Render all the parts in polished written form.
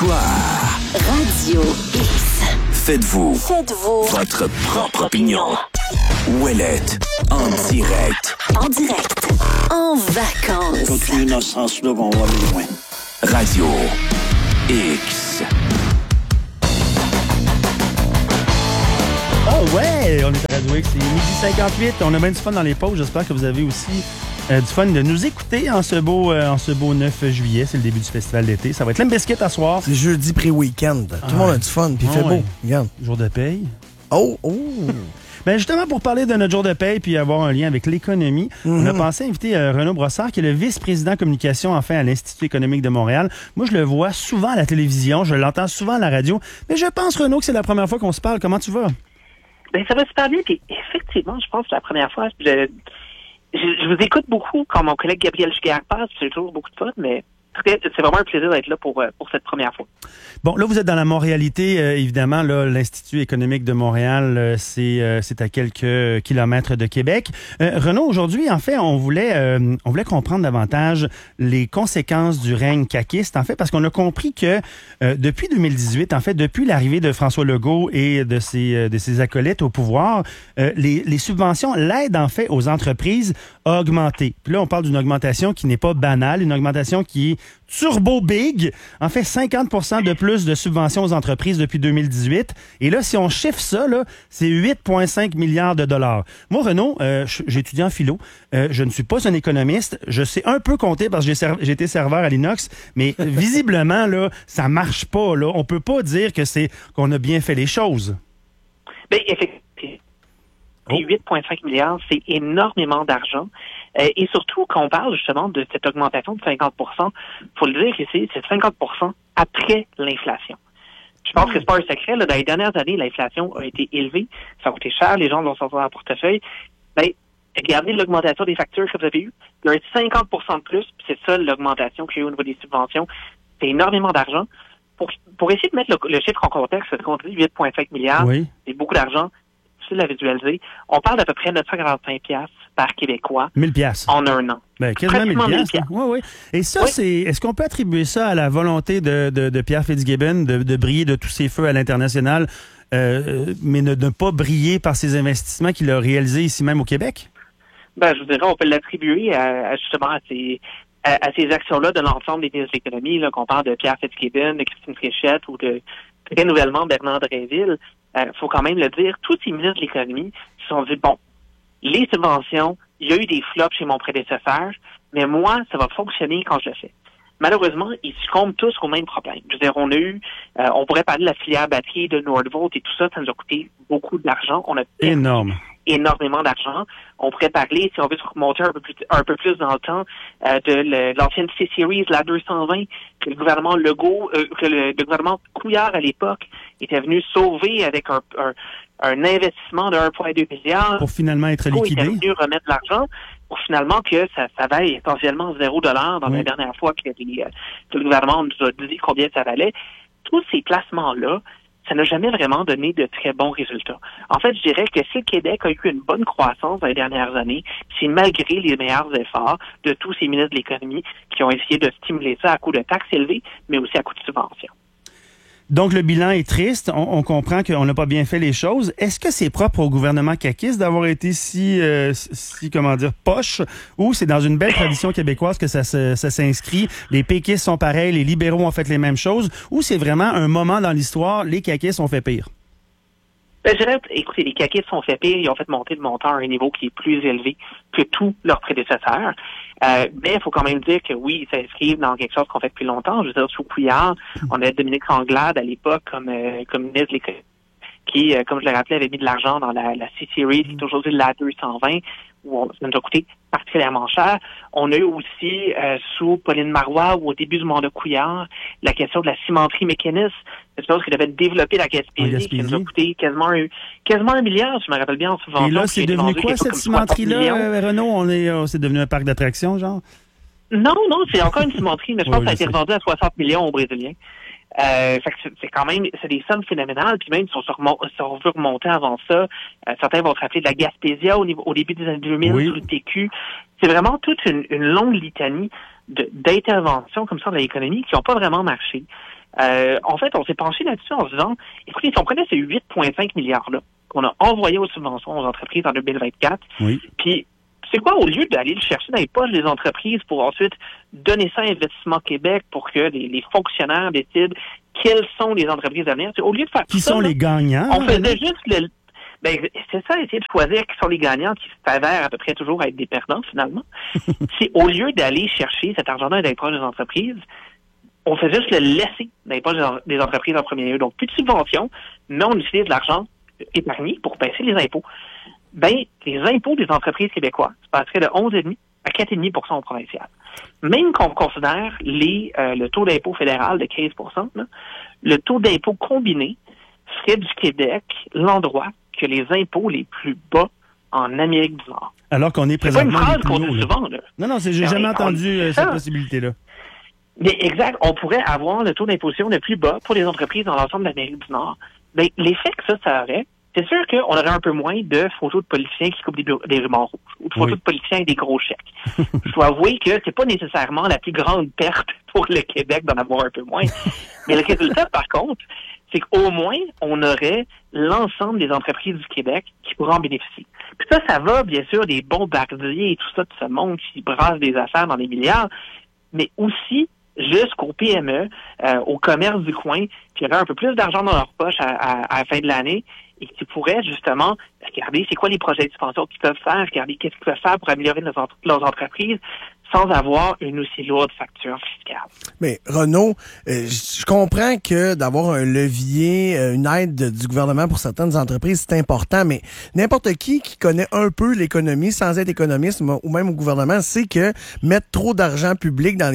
Histoire. Radio X. Faites-vous votre propre opinion. Ouellette, en direct. En direct. En vacances. Continue dans ce sens-là, on va aller loin. Radio X. Oh ouais, on est à Radio X, c'est 12h58. On a bien du fun dans les pauses. J'espère que vous avez aussi du fun de nous écouter en ce beau 9 juillet. C'est le début du festival d'été. Ça va être Limp Bizkit à soir. C'est jeudi pré-week-end. Tout le monde a du fun, puis il fait beau. Regarde. Jour de paye. Oh! Ben justement, pour parler de notre jour de paye puis avoir un lien avec l'économie, on a pensé inviter Renaud Brossard, qui est le vice-président communication à l'Institut économique de Montréal. Moi, je le vois souvent à la télévision, je l'entends souvent à la radio. Mais je pense, Renaud, que c'est la première fois qu'on se parle. Comment tu vas? Ben, ça va super bien. Puis effectivement, je pense que c'est la première fois. Je vous écoute beaucoup quand mon collègue Gabriel Giguère passe. C'est toujours beaucoup de fun, mais c'est vraiment un plaisir d'être là pour cette première fois. Bon, là, vous êtes dans la Montréalité, évidemment. Là, l'Institut économique de Montréal, c'est à quelques kilomètres de Québec. Renaud, aujourd'hui, en fait, on voulait comprendre davantage les conséquences du règne caquiste, en fait, parce qu'on a compris que depuis 2018, en fait, depuis l'arrivée de François Legault et de ses acolytes au pouvoir, les subventions, l'aide, en fait, aux entreprises a augmenté. Puis là, on parle d'une augmentation qui n'est pas banale, une augmentation qui est turbo big. En fait, 50% de plus de subventions aux entreprises depuis 2018. Et là, si on chiffre ça, là, c'est 8,5 milliards de dollars. Moi, Renaud, j'ai étudié en philo. Je ne suis pas un économiste. Je sais un peu compter parce que j'ai été serveur à l'Inox. Mais visiblement, là, ça marche pas. Là. On peut pas dire qu'on a bien fait les choses. Bien, effectivement. 8,5 milliards, c'est énormément d'argent. Et surtout, quand on parle justement de cette augmentation de 50 faut le dire ici, c'est 50 après l'inflation. Je pense que c'est pas un secret. Là, dans les dernières années, l'inflation a été élevée. Ça a coûté cher. Les gens l'ont sorti dans leur portefeuille. Ben, regardez l'augmentation des factures que vous avez eues. Il y a eu 50 de plus. Puis c'est ça l'augmentation qu'il y a eu au niveau des subventions. C'est énormément d'argent. Pour essayer de mettre le chiffre en contexte, ce qu'on dit 8,5 milliards, c'est beaucoup d'argent. La visualiser. On parle d'à peu près 945 $ par Québécois 1000 $. En un an. Ben, quasiment 1000 $. Oui. Et ça, est-ce qu'on peut attribuer ça à la volonté de Pierre Fitzgibbon de briller de tous ses feux à l'international, mais de ne pas briller par ses investissements qu'il a réalisés ici même au Québec? Ben, je vous dirais, on peut l'attribuer justement à ces actions-là de l'ensemble des ministres de l'économie, là, qu'on parle de Pierre Fitzgibbon, de Christine Fréchette ou de très nouvellement Bernard Drinville. Faut quand même le dire, tous ces ministres de l'économie se sont dit, bon, les subventions, il y a eu des flops chez mon prédécesseur, mais moi, ça va fonctionner quand je le fais. Malheureusement, ils succombent tous au même problème. Je veux dire, on pourrait parler de la filière batterie de Nordvolt et tout ça, ça nous a coûté beaucoup d'argent. On a énormément d'argent. On pourrait parler, si on veut se remonter un peu plus dans le temps, de l'ancienne C-Series, la 220, que le gouvernement Legault, que le gouvernement Couillard à l'époque était venu sauver avec un investissement de 1,2 milliard. Pour finalement être liquidé. Il était venu remettre l'argent pour finalement que ça vaille essentiellement $0 dans la dernière fois que le gouvernement nous a dit combien ça valait. Tous ces placements-là, ça n'a jamais vraiment donné de très bons résultats. En fait, je dirais que si le Québec a eu une bonne croissance dans les dernières années, c'est malgré les meilleurs efforts de tous ces ministres de l'économie qui ont essayé de stimuler ça à coût de taxes élevées, mais aussi à coût de subventions. Donc, le bilan est triste. On comprend qu'on n'a pas bien fait les choses. Est-ce que c'est propre au gouvernement caquiste d'avoir été si poche, ou c'est dans une belle tradition québécoise que ça s'inscrit? Les péquistes sont pareils, les libéraux ont fait les mêmes choses, ou c'est vraiment un moment dans l'histoire, les caquistes ont fait pire? Ben, je dirais, écoutez, les caquistes ont fait pire, ils ont fait monter le montant à un niveau qui est plus élevé que tous leurs prédécesseurs. Mais il faut quand même dire que oui, ils s'inscrivent dans quelque chose qu'on fait depuis longtemps. Je veux dire, sous Couillard, on avait Dominique Anglade à l'époque comme ministre de l'économie, qui, comme je le rappelais, avait mis de l'argent dans la C-Series, qui est aujourd'hui la 220, où ça nous a coûté particulièrement cher. On a eu aussi, sous Pauline Marois, ou au début du mandat Couillard, la question de la cimenterie mécaniste, quelque chose qui devait développer la Gaspésie, qui nous a coûté quasiment un milliard, je me rappelle bien, en subvention. Et là, c'est devenu quoi, cette cimenterie-là, Renaud? C'est devenu un parc d'attractions, genre? Non, c'est encore une cimenterie, mais je pense que ça a été revendu à 60 millions aux Brésiliens. Fait que c'est quand même, c'est des sommes phénoménales, puis même si on veut remonter avant ça, certains vont se rappeler de la Gaspésia au début des années 2000, sous le TQ. C'est vraiment toute une longue litanie d'interventions comme ça dans l'économie qui n'ont pas vraiment marché. En fait, on s'est penché là-dessus en se disant, écoutez, si on prenait ces 8,5 milliards-là qu'on a envoyés aux subventions aux entreprises en 2024, puis c'est quoi, au lieu d'aller le chercher dans les poches des entreprises pour ensuite donner ça à Investissement Québec pour que les fonctionnaires décident quelles sont les entreprises à venir, au lieu de faire qui ça, sont les gagnants? On faisait juste c'est ça, essayer de choisir qui sont les gagnants qui s'avèrent à peu près toujours être des perdants, finalement. C'est au lieu d'aller chercher cet argent-là dans les poches des entreprises, on fait juste le laisser dans les poches des entreprises en premier lieu. Donc, plus de subventions, mais on utilise l'argent épargné pour baisser les impôts. Les impôts des entreprises québécoises passeraient de 11,5 à 4,5 au provincial. Même qu'on considère le taux d'impôt fédéral de 15 là, le taux d'impôt combiné serait du Québec l'endroit que les impôts les plus bas en Amérique du Nord. Alors qu'on est présentement... C'est pas une phrase qu'on dit souvent, là. Non, j'ai jamais entendu cette possibilité-là. Mais exact, on pourrait avoir le taux d'imposition le plus bas pour les entreprises dans l'ensemble de l'Amérique du Nord. L'effet que ça aurait, c'est sûr qu'on aurait un peu moins de photos de politiciens qui coupent des rubans rouges ou de photos de politiciens avec des gros chèques. Je dois avouer que c'est pas nécessairement la plus grande perte pour le Québec d'en avoir un peu moins. Mais le résultat, par contre, c'est qu'au moins, on aurait l'ensemble des entreprises du Québec qui pourraient en bénéficier. Puis ça va, bien sûr, des bombardiers et tout ça de ce monde qui brasse des affaires dans les milliards, mais aussi jusqu'aux PME, au commerce du coin, qui auraient un peu plus d'argent dans leur poche à la fin de l'année et qui pourraient justement regarder c'est quoi les projets de subvention qu'ils peuvent faire, regarder qu'est-ce qu'ils peuvent faire pour améliorer leurs entreprises sans avoir une aussi lourde facture fiscale. Mais Renaud, je comprends que d'avoir un levier, une aide du gouvernement pour certaines entreprises, c'est important, mais n'importe qui connaît un peu l'économie, sans être économiste ou même au gouvernement, sait que mettre trop d'argent public dans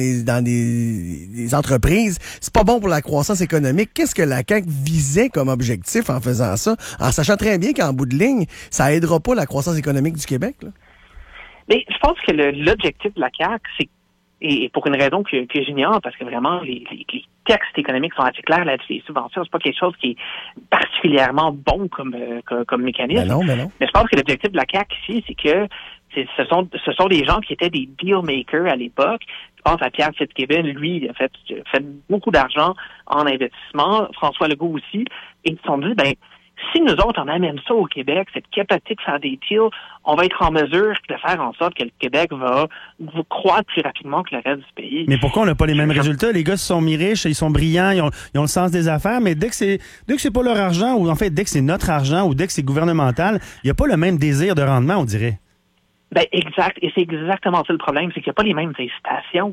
les entreprises, c'est pas bon pour la croissance économique. Qu'est-ce que la CAQ visait comme objectif en faisant ça, en sachant très bien qu'en bout de ligne, ça aidera pas la croissance économique du Québec, là? Mais je pense que l'objectif de la CAQ, c'est, et pour une raison que j'ignore, parce que vraiment, les textes économiques sont assez clairs là-dessus, les subventions, c'est pas quelque chose qui est particulièrement bon comme mécanisme. Ben non. Mais je pense que l'objectif de la CAQ ici, c'est que ce sont des gens qui étaient des deal makers à l'époque. Je pense à Pierre Fitzgibbon, lui, il a fait beaucoup d'argent en investissement, François Legault aussi, et ils se sont dit, si nous autres, on amène ça au Québec, cette capacité de faire des deals, on va être en mesure de faire en sorte que le Québec va croître plus rapidement que le reste du pays. Mais pourquoi on n'a pas les mêmes résultats? Les gars se sont mis riches, ils sont brillants, ils ont le sens des affaires, mais dès que c'est pas leur argent, ou en fait, dès que c'est notre argent, ou dès que c'est gouvernemental, il n'y a pas le même désir de rendement, on dirait. Exact. Et c'est exactement ça le problème, c'est qu'il n'y a pas les mêmes incitations.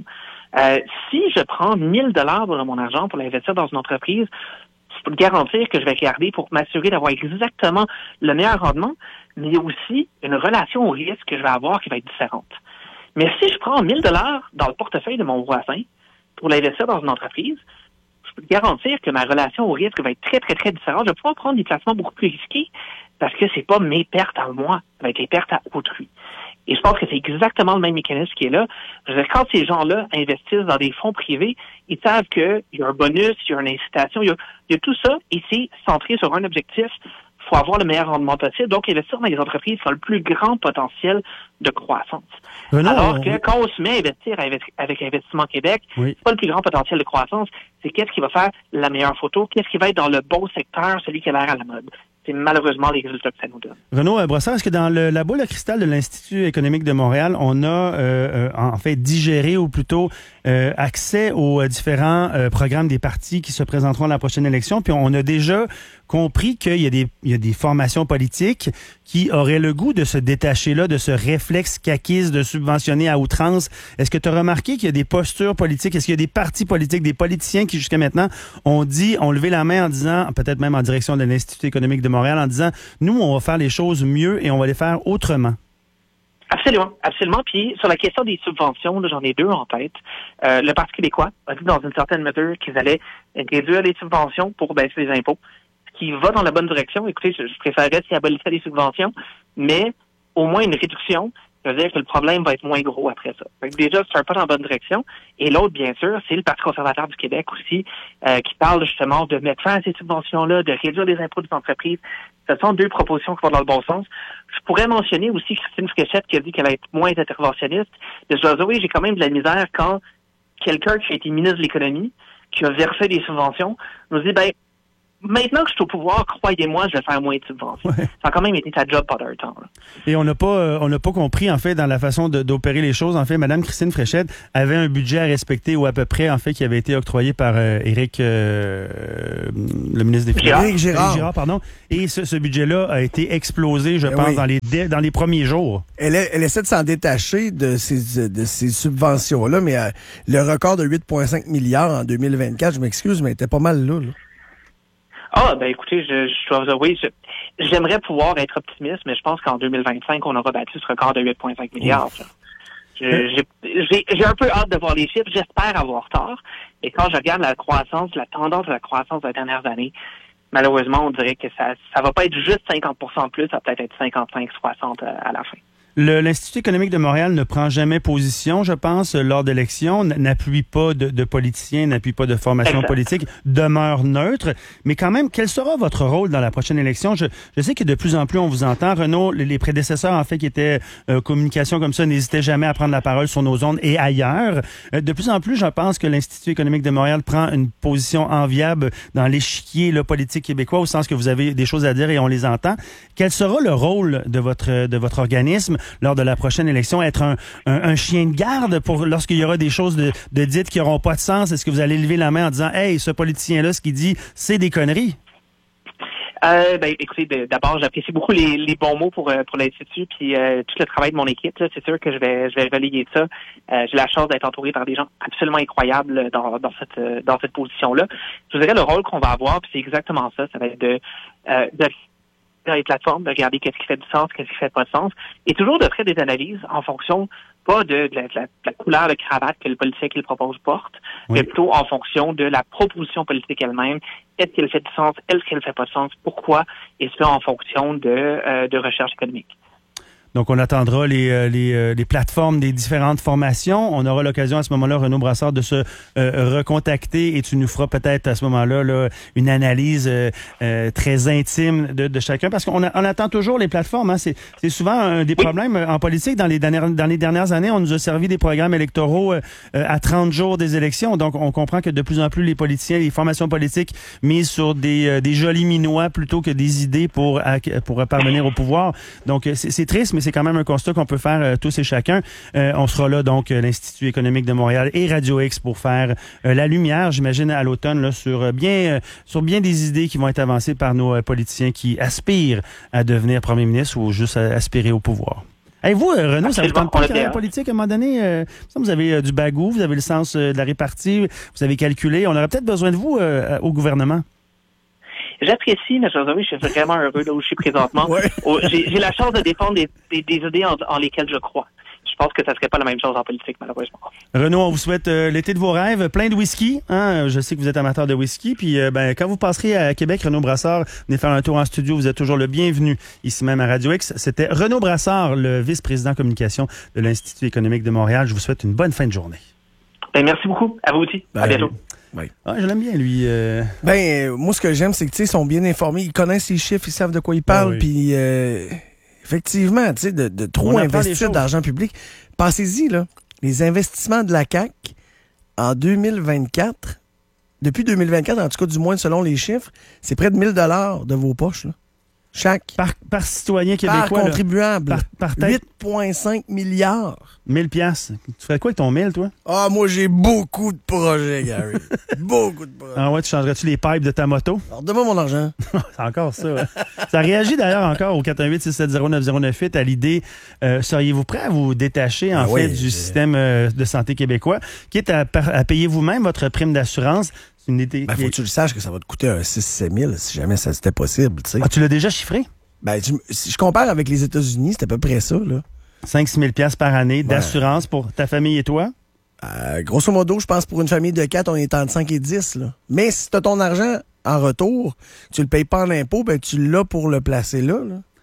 Si je prends 1 000 $ de mon argent pour l'investir dans une entreprise, je peux te garantir que je vais regarder pour m'assurer d'avoir exactement le meilleur rendement, mais il y a aussi une relation au risque que je vais avoir qui va être différente. Mais si je prends 1 000 $ dans le portefeuille de mon voisin pour l'investir dans une entreprise, je peux te garantir que ma relation au risque va être très, très, très différente. Je vais pouvoir prendre des placements beaucoup plus risqués parce que c'est pas mes pertes à moi, ça va être les pertes à autrui. Et je pense que c'est exactement le même mécanisme qui est là. Je veux dire, quand ces gens-là investissent dans des fonds privés, ils savent qu'il y a un bonus, il y a une incitation, il y a tout ça, et c'est centré sur un objectif. Il faut avoir le meilleur rendement possible. Donc, investir dans les entreprises qui ont le plus grand potentiel de croissance. Alors que quand on se met à investir avec Investissement Québec, c'est pas le plus grand potentiel de croissance, c'est qu'est-ce qui va faire la meilleure photo, qu'est-ce qui va être dans le bon secteur, celui qui a l'air à la mode. C'est malheureusement les résultats que ça nous donne. Renaud Brossard, est-ce que dans la boule à cristal de l'Institut économique de Montréal, on a en fait digéré ou plutôt accès aux différents programmes des partis qui se présenteront à la prochaine élection, puis on a déjà compris qu'il y a des formations politiques qui auraient le goût de se détacher là de ce réflexe caquiste de subventionner à outrance. Est-ce que tu as remarqué qu'il y a des postures politiques, est-ce qu'il y a des partis politiques, des politiciens qui jusqu'à maintenant ont levé la main en disant, peut-être même en direction de l'Institut économique de Montréal, en disant, nous, on va faire les choses mieux et on va les faire autrement? Absolument, absolument. Puis sur la question des subventions, là, j'en ai deux en tête. Le Parti québécois a dit dans une certaine mesure qu'ils allaient réduire les subventions pour baisser les impôts, ce qui va dans la bonne direction. Écoutez, je préférerais s'ils abolissaient les subventions, mais au moins une réduction. Ça veut dire que le problème va être moins gros après ça. Fait que déjà, c'est un pas dans la bonne direction. Et l'autre, bien sûr, c'est le Parti conservateur du Québec aussi, qui parle justement de mettre fin à ces subventions-là, de réduire les impôts des entreprises. Ce sont deux propositions qui vont dans le bon sens. Je pourrais mentionner aussi Christine Fréchette qui a dit qu'elle allait être moins interventionniste. Mais je dois dire, oui, j'ai quand même de la misère quand quelqu'un qui a été ministre de l'Économie, qui a versé des subventions, nous dit, ben, maintenant que je suis au pouvoir, croyez-moi, je vais faire moins de subventions. Ouais. Ça a quand même été ta job pendant un temps. Là. Et on n'a pas compris, en fait, dans la façon d'opérer les choses. En fait, Mme Christine Fréchette avait un budget à respecter ou à peu près, en fait, qui avait été octroyé par Éric, le ministre des Finances. Éric Girard. Pardon. Et ce budget-là a été explosé, je pense, oui. dans les premiers jours. Elle essaie de s'en détacher de ces subventions-là, mais le record de 8,5 milliards en 2024, je m'excuse, mais elle était pas mal là. Ah, ben écoutez, je dois vous avouer, j'aimerais pouvoir être optimiste, mais je pense qu'en 2025, on aura battu ce record de 8,5 milliards. J'ai un peu hâte de voir les chiffres. J'espère avoir tort. Et quand je regarde la tendance de la croissance des dernières années, malheureusement, on dirait que ça va pas être juste 50% de plus, ça va peut-être être 55-60 à la fin. L'Institut économique de Montréal ne prend jamais position, je pense, lors d'élections, n'appuie pas de politiciens, n'appuie pas de formation politique, demeure neutre. Mais quand même, quel sera votre rôle dans la prochaine élection? Je sais que de plus en plus, on vous entend. Renaud, les prédécesseurs, en fait, qui étaient communication comme ça, n'hésitaient jamais à prendre la parole sur nos ondes et ailleurs. De plus en plus, je pense que l'Institut économique de Montréal prend une position enviable dans l'échiquier politique québécois, au sens que vous avez des choses à dire et on les entend. Quel sera le rôle de votre organisme lors de la prochaine élection? Être un chien de garde pour lorsqu'il y aura des choses de dites qui n'auront pas de sens? Est-ce que vous allez lever la main en disant « Hey, ce politicien-là, ce qu'il dit, c'est des conneries ». Écoutez, d'abord, j'apprécie beaucoup les bons mots pour l'Institut, puis tout le travail de mon équipe. Là, c'est sûr que je vais relayer ça. J'ai la chance d'être entouré par des gens absolument incroyables dans cette position-là. Je vous dirais le rôle qu'on va avoir, puis c'est exactement ça. Ça va être de dans les plateformes, de regarder qu'est-ce qui fait du sens, qu'est-ce qui fait pas de sens, et toujours de faire des analyses en fonction, pas de la couleur de cravate que le politicien qui le propose porte, mais plutôt en fonction de la proposition politique elle-même. Est-ce qu'elle fait du sens? Est-ce qu'elle fait pas de sens? Pourquoi? Et cela en fonction de recherche économique. Donc, on attendra les plateformes des différentes formations. On aura l'occasion à ce moment-là, Renaud Brassard, de se recontacter et tu nous feras peut-être à ce moment-là une analyse très intime de chacun. Parce qu'on attend toujours les plateformes. Hein. C'est souvent un des problèmes en politique. Dans les dernières années, on nous a servi des programmes électoraux à 30 jours des élections. Donc, on comprend que de plus en plus, les politiciens, les formations politiques misent sur des jolis minois plutôt que des idées pour parvenir au pouvoir. Donc, c'est triste, mais c'est quand même un constat qu'on peut faire tous et chacun. On sera là, donc, l'Institut économique de Montréal et Radio X pour faire la lumière, j'imagine, à l'automne, là, sur bien des idées qui vont être avancées par nos politiciens qui aspirent à devenir premier ministre ou juste à aspirer au pouvoir. Hey, vous, Renaud, ça vous tente pas de carrière politique à un moment donné? Vous avez du bagou, vous avez le sens de la répartie, vous avez calculé. On aurait peut-être besoin de vous au gouvernement. J'apprécie, mais je suis vraiment heureux là où je suis présentement. Ouais. J'ai la chance de défendre des idées en lesquelles je crois. Je pense que ça serait pas la même chose en politique, malheureusement. Renaud, on vous souhaite l'été de vos rêves, plein de whisky. Hein? Je sais que vous êtes amateur de whisky. Puis quand vous passerez à Québec, Renaud Brassard, venez faire un tour en studio. Vous êtes toujours le bienvenu ici même à Radio X. C'était Renaud Brassard, le vice-président communication de l'Institut économique de Montréal. Je vous souhaite une bonne fin de journée. Merci beaucoup. À vous aussi. À bientôt. Oui. Ah, je l'aime bien, lui. Moi, ce que j'aime, c'est que ils sont bien informés. Ils connaissent les chiffres, ils savent de quoi ils parlent. Puis, effectivement, de trop investir d'argent public. Pensez-y, là, les investissements de la CAQ en 2024, depuis 2024, en tout cas, du moins selon les chiffres, c'est près de 1 000 $ de vos poches, là. Chaque. Par citoyen québécois. Par contribuable. Par tête. 8,5 milliards. 1000 piastres. Tu ferais quoi avec ton 1000, toi? Ah, moi, j'ai beaucoup de projets, Gary. Beaucoup de projets. Ah ouais, tu changerais-tu les pipes de ta moto? Alors, donne-moi mon argent. C'est encore ça. Ouais. Ça réagit d'ailleurs encore au 418-670-9098 à l'idée, seriez-vous prêt à vous détacher, du système de santé québécois, quitte à payer vous-même votre prime d'assurance? Faut que tu le saches que ça va te coûter un 6-7 000 si jamais ça c'était possible. T'sais. Ah, tu l'as déjà chiffré? Si je compare avec les États-Unis, c'est à peu près ça, là. 5-6 000 $ par année d'assurance pour ta famille et toi? Grosso modo, je pense pour une famille de 4, on est entre 5 et 10. Là. Mais si tu as ton argent en retour, tu le payes pas en impôt, tu l'as pour le placer là.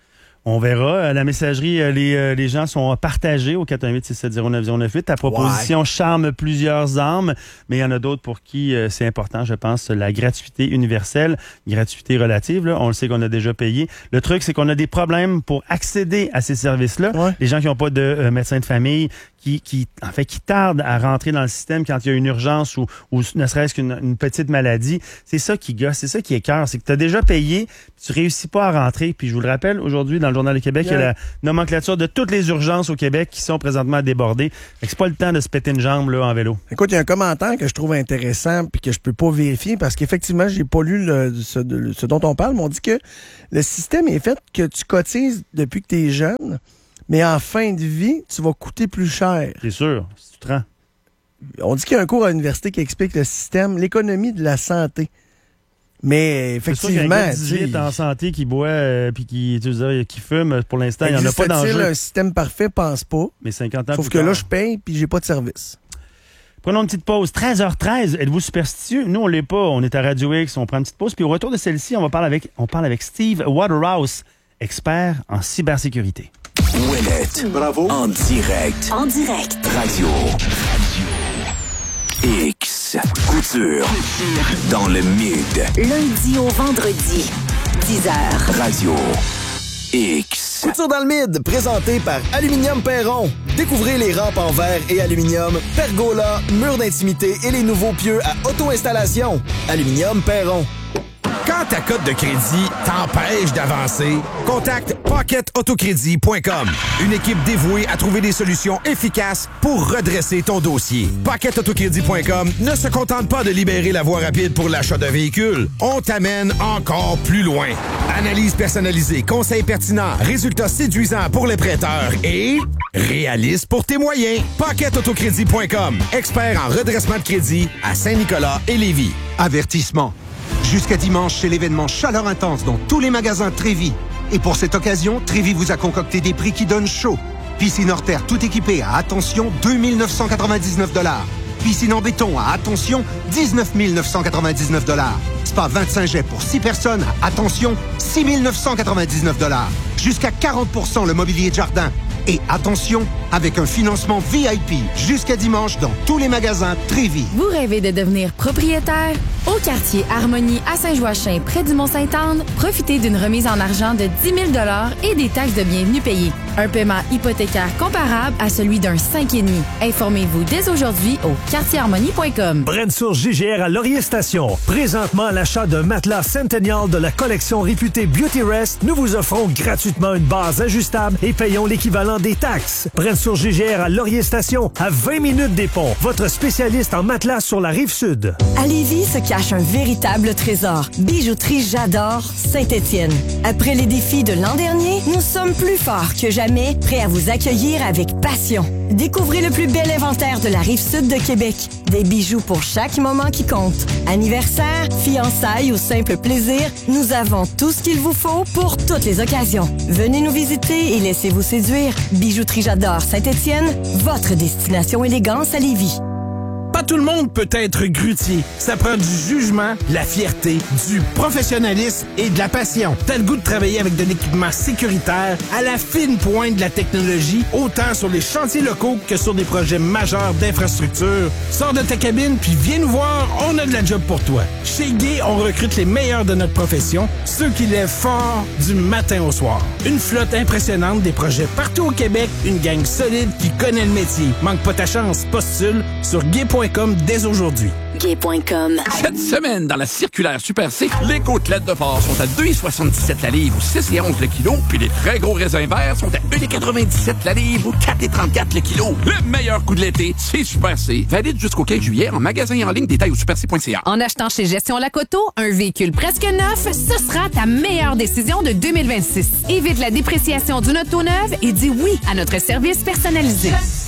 On verra. À la messagerie, les gens sont partagés au 418-670-9098. Ta proposition charme plusieurs âmes, mais il y en a d'autres pour qui c'est important, je pense, la gratuité universelle, gratuité relative. Là, on le sait qu'on a déjà payé. Le truc, c'est qu'on a des problèmes pour accéder à ces services-là. Ouais. Les gens qui n'ont pas de médecin de famille, qui tardent à rentrer dans le système quand il y a une urgence ou ne serait-ce qu'une petite maladie. C'est ça qui gosse, c'est ça qui écœure. C'est que tu as déjà payé, tu réussis pas à rentrer. Puis je vous le rappelle, aujourd'hui, dans le Journal du Québec, il y a la nomenclature de toutes les urgences au Québec qui sont présentement débordées. Fait que c'est pas le temps de se péter une jambe là, en vélo. Écoute, il y a un commentaire que je trouve intéressant puis que je peux pas vérifier parce qu'effectivement, j'ai pas lu ce dont on parle, mais on dit que le système est fait que tu cotises depuis que tu es jeune, mais en fin de vie, tu vas coûter plus cher. C'est sûr, si tu te rends. On dit qu'il y a un cours à l'université qui explique le système, l'économie de la santé. Mais effectivement, c'est sûr, un gars de 18 en santé qui boit puis qui fume, pour l'instant, il n'y en a pas d'enjeu. Un système parfait, pense pas. Mais 50 ans sauf plus que tard. là, je paye puis j'ai pas de service. Prenons une petite pause. 13h13, êtes-vous superstitieux? Nous, on l'est pas. On est à Radio X, on prend une petite pause. Puis au retour de celle-ci, on parle avec Steve Waterhouse, expert en cybersécurité. Ouellette. Bravo. En direct. En direct. Radio. X. Couture. Dans le mid. Lundi au vendredi, 10h. Radio. X. Couture dans le mid, présenté par Aluminium Perron. Découvrez les rampes en verre et aluminium, pergola, murs d'intimité et les nouveaux pieux à auto-installation. Aluminium Perron. Quand ta cote de crédit t'empêche d'avancer, contacte PocketAutoCrédit.com. Une équipe dévouée à trouver des solutions efficaces pour redresser ton dossier. PocketAutoCrédit.com ne se contente pas de libérer la voie rapide pour l'achat d'un véhicule. On t'amène encore plus loin. Analyse personnalisée, conseils pertinents, résultats séduisants pour les prêteurs et réaliste pour tes moyens. PocketAutoCrédit.com. Expert en redressement de crédit à Saint-Nicolas et Lévis. Avertissement. Jusqu'à dimanche, c'est l'événement Chaleur Intense dans tous les magasins Trévis. Et pour cette occasion, Trévis vous a concocté des prix qui donnent chaud. Piscine hors terre tout équipée à, attention, 2 999 $. Piscine en béton à, attention, 19 999 $. Spa 25 jets pour 6 personnes à, attention, 6 999 $. Jusqu'à 40% le mobilier de jardin. Et attention, avec un financement VIP jusqu'à dimanche dans tous les magasins Trévis. Vous rêvez de devenir propriétaire? Au quartier Harmonie à Saint-Joachim, près du Mont-Sainte-Anne, profitez d'une remise en argent de 10 000 $ et des taxes de bienvenue payées. Un paiement hypothécaire comparable à celui d'un 5,5. Informez-vous dès aujourd'hui au quartierharmonie.com. Brensource JGR à Laurier-Station. Présentement, à l'achat d'un matelas Centennial de la collection réputée Beauty Rest, nous vous offrons gratuitement une base ajustable et payons l'équivalent des taxes. Brensource JGR à Laurier-Station, à 20 minutes des ponts. Votre spécialiste en matelas sur la Rive-Sud. À Lévis se cache un véritable trésor. Bijouterie J'adore Saint-Étienne. Après les défis de l'an dernier, nous sommes plus forts que jamais, prêts à vous accueillir avec passion. Découvrez le plus bel inventaire de la Rive-Sud de Québec. Des bijoux pour chaque moment qui compte. Anniversaire, fiançailles ou simple plaisir, nous avons tout ce qu'il vous faut pour toutes les occasions. Venez nous visiter et laissez-vous séduire. Bijouterie J'adore Saint-Étienne, votre destination élégance à Lévis. Pas tout le monde peut être grutier. Ça prend du jugement, de la fierté, du professionnalisme et de la passion. T'as le goût de travailler avec de l'équipement sécuritaire à la fine pointe de la technologie, autant sur les chantiers locaux que sur des projets majeurs d'infrastructure. Sors de ta cabine puis viens nous voir, on a de la job pour toi. Chez Gay, on recrute les meilleurs de notre profession, ceux qui lèvent fort du matin au soir. Une flotte impressionnante, des projets partout au Québec, une gang solide qui connaît le métier. Manque pas ta chance, postule sur gay.com dès aujourd'hui. Gay.com. Cette semaine, dans la circulaire Super C, les côtelettes de porc sont à 2,77 la livre ou 6,11 le kilo, puis les très gros raisins verts sont à 1,97 la livre ou 4,34 le kilo. Le meilleur coup de l'été, c'est Super C. Valide jusqu'au 15 juillet en magasin et en ligne, détails au superc.ca. En achetant chez Gestion Lacoto, un véhicule presque neuf, ce sera ta meilleure décision de 2026. Évite la dépréciation d'une auto neuve et dis oui à notre service personnalisé.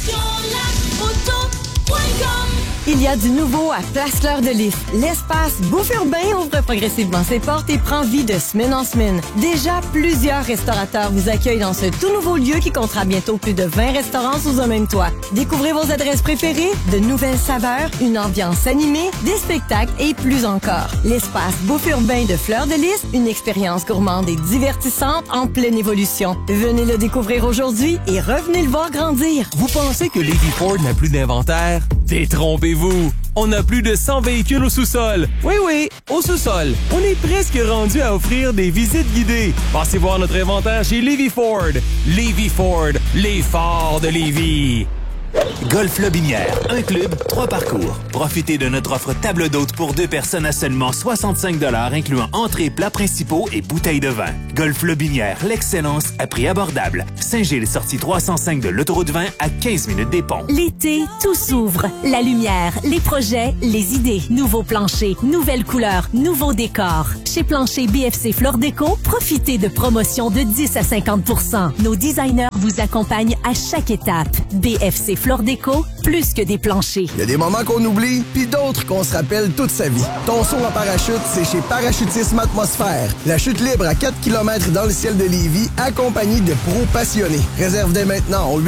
Il y a du nouveau à Place Fleur de Lys. L'espace Bouffe Urbain ouvre progressivement ses portes et prend vie de semaine en semaine. Déjà, plusieurs restaurateurs vous accueillent dans ce tout nouveau lieu qui comptera bientôt plus de 20 restaurants sous un même toit. Découvrez vos adresses préférées, de nouvelles saveurs, une ambiance animée, des spectacles et plus encore. L'espace Bouffe Urbain de Fleur de Lys, une expérience gourmande et divertissante en pleine évolution. Venez le découvrir aujourd'hui et revenez le voir grandir. Vous pensez que Lévis Ford n'a plus d'inventaire? Détrompez-vous! On a plus de 100 véhicules au sous-sol. Oui, au sous-sol. On est presque rendu à offrir des visites guidées. Passez voir notre inventaire chez Lévis Ford. Lévis Ford, les forts de Lévis. Golf Lobinière, un club, 3 parcours. Profitez de notre offre table d'hôte pour 2 personnes à seulement 65 $, incluant entrées, plats principaux et bouteilles de vin. Golf Lobinière, l'excellence à prix abordable. Saint-Gilles, sortie 305 de l'autoroute 20 à 15 minutes des ponts. L'été, tout s'ouvre. La lumière, les projets, les idées. Nouveaux planchers, nouvelles couleurs, nouveaux décors. Chez Plancher BFC Flore Déco, profitez de promotions de 10 à 50 %. Nos designers vous accompagnent à chaque étape. BFC Flore Déco, plus que des planchers. Il y a des moments qu'on oublie, puis d'autres qu'on se rappelle toute sa vie. Ton saut en parachute, c'est chez Parachutisme Atmosphère. La chute libre à 4 km dans le ciel de Lévis, accompagnée de pros passionnés. Réserve dès maintenant au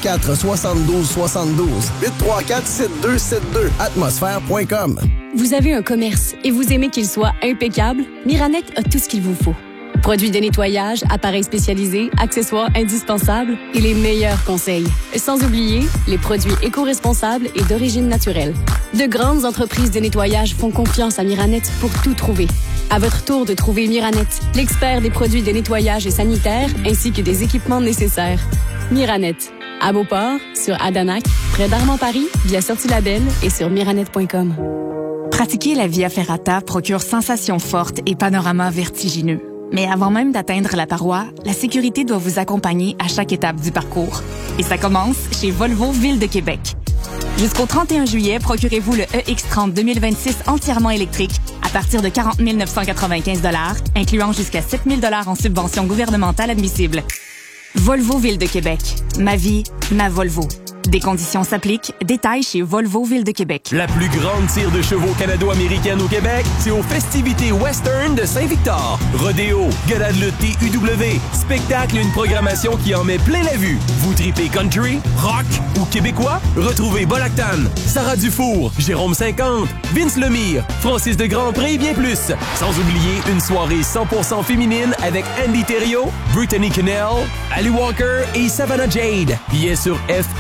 834-7272. 834-7272. Atmosphère.com. Vous avez un commerce et vous aimez qu'il soit impeccable? Miranet a tout ce qu'il vous faut. Produits de nettoyage, appareils spécialisés, accessoires indispensables et les meilleurs conseils. Sans oublier les produits éco-responsables et d'origine naturelle. De grandes entreprises de nettoyage font confiance à Miranet pour tout trouver. À votre tour de trouver Miranet, l'expert des produits de nettoyage et sanitaire ainsi que des équipements nécessaires. Miranet, à Beauport, sur Adanac, près d'Armand-Paris, via Sortie-Label et sur miranet.com. Pratiquer la Via Ferrata procure sensations fortes et panoramas vertigineux. Mais avant même d'atteindre la paroi, la sécurité doit vous accompagner à chaque étape du parcours. Et ça commence chez Volvo Ville de Québec. Jusqu'au 31 juillet, procurez-vous le EX30 2026 entièrement électrique à partir de 40 995 $, incluant jusqu'à 7 000 $ en subvention gouvernementale admissible. Volvo Ville de Québec. Ma vie, ma Volvo. Des conditions s'appliquent. Détails chez Volvo Ville de Québec. La plus grande tire de chevaux canado-américaine au Québec, c'est aux festivités western de Saint-Victor. Rodéo, gala de lutte TUW, spectacle et une programmation qui en met plein la vue. Vous tripez country, rock ou québécois? Retrouvez Bolactan, Sarah Dufour, Jérôme 50, Vince Lemire, Francis de Grandpré et bien plus. Sans oublier une soirée 100% féminine avec Andy Thériault, Brittany Cannell, Ali Walker et Savannah Jade. Billets sur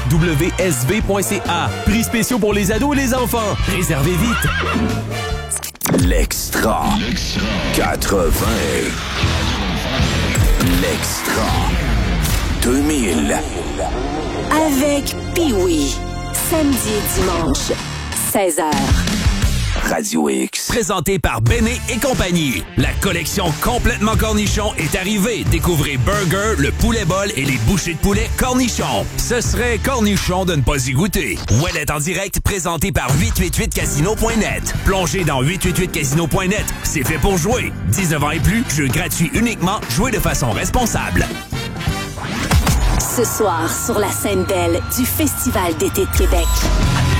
FWSV.ca. Prix spéciaux pour les ados et les enfants. Réservez vite. L'Extra. 80. L'Extra. 2000. Avec Pee-Wee. Samedi et dimanche, 16h. Radio X. Présenté par Béné et compagnie. La collection complètement cornichon est arrivée. Découvrez Burger, le poulet bol et les bouchées de poulet cornichon. Ce serait cornichon de ne pas y goûter. Ouellet en direct, présenté par 888casino.net. Plongez dans 888casino.net. C'est fait pour jouer. 19 ans et plus, jeu gratuit uniquement. Jouez de façon responsable. Ce soir, sur la scène belle du Festival d'été de Québec.